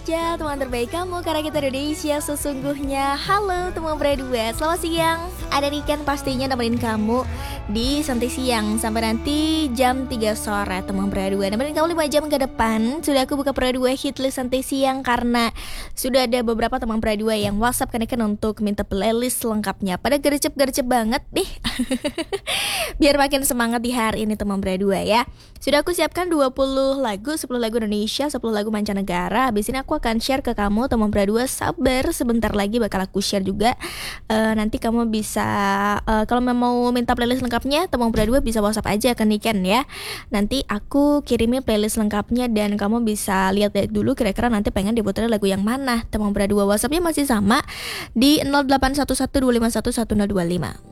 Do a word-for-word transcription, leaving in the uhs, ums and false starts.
Ya, teman terbaik kamu karena kita Indonesia sesungguhnya. Halo teman berdua, selamat siang. Ada Niken pastinya nemenin kamu di Santai Siang sampai nanti jam tiga sore teman berdua. Nemenin kamu lima jam ke depan. Sudah aku buka berdua hitlist Santai Siang karena sudah ada beberapa teman berdua yang WhatsApp ke Niken untuk minta playlist lengkapnya. Pada gercep-gercep banget nih. Biar makin semangat di hari ini teman berdua ya. Sudah aku siapkan dua puluh lagu, sepuluh lagu Indonesia, sepuluh lagu mancanegara. Habis ini aku akan share ke kamu teman berdua. Sabar, sebentar lagi bakal aku share juga. uh, Nanti kamu bisa uh, kalau mau minta playlist lengkapnya teman berdua bisa WhatsApp aja ke Niken ya. Nanti aku kirimin playlist lengkapnya dan kamu bisa lihat dulu kira-kira nanti pengen diputar lagu yang mana. Teman berdua WhatsAppnya masih sama di nol delapan satu satu dua lima satu satu nol dua lima.